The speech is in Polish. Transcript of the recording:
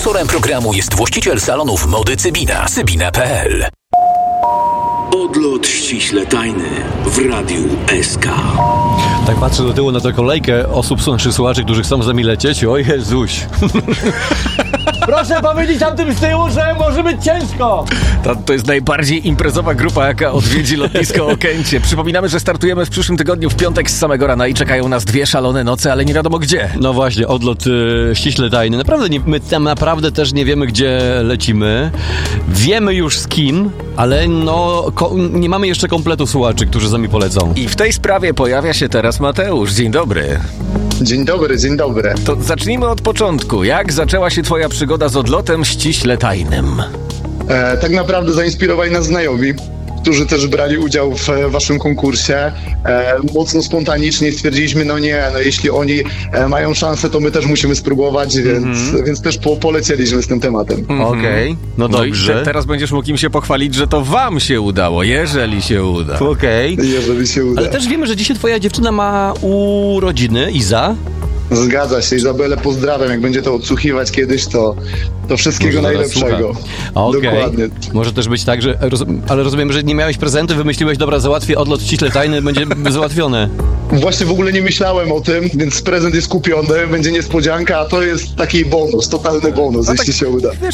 Sponsorem programu jest właściciel salonów mody Cybina. Cybina.pl. Odlot ściśle tajny w Radiu SK. Tak patrzę do tyłu na tę kolejkę osób, są naszych słuchaczy, którzy chcą z nami lecieć. O Jezuś. Proszę powiedzieć tamtym z tyłu, że może być ciężko. To jest najbardziej imprezowa grupa, jaka odwiedzi lotnisko Okęcie. Przypominamy, że startujemy w przyszłym tygodniu w piątek z samego rana i czekają nas 2 szalone noce, ale nie wiadomo gdzie. No właśnie, odlot ściśle tajny. Naprawdę my tam naprawdę też nie wiemy, gdzie lecimy. Wiemy już z kim, ale nie mamy jeszcze kompletu słuchaczy, którzy z nami polecą. I w tej sprawie pojawia się teraz Mateusz. Dzień dobry. Dzień dobry, dzień dobry. To zacznijmy od początku. Jak zaczęła się twoja przygoda z odlotem ściśle tajnym? Tak naprawdę zainspirowali nas znajomi, którzy też brali udział w waszym konkursie. Mocno spontanicznie stwierdziliśmy, jeśli oni mają szansę, to my też musimy spróbować, więc też polecieliśmy z tym tematem. Okej, no dobrze. I teraz będziesz mógł im się pochwalić, że to wam się udało, jeżeli się uda. Okej. Jeżeli się uda. Ale też wiemy, że dzisiaj twoja dziewczyna ma urodziny, Iza. Zgadza się, Izabelę pozdrawiam. Jak będzie to odsłuchiwać kiedyś, to wszystkiego najlepszego. Okej. Dokładnie. Może też być tak, że ale rozumiem, że nie miałeś prezentu, wymyśliłeś, dobra, załatwię odlot ściśle tajny, będzie załatwione. Właśnie w ogóle nie myślałem o tym, więc prezent jest kupiony, będzie niespodzianka, a to jest taki bonus, totalny bonus, jeśli się uda.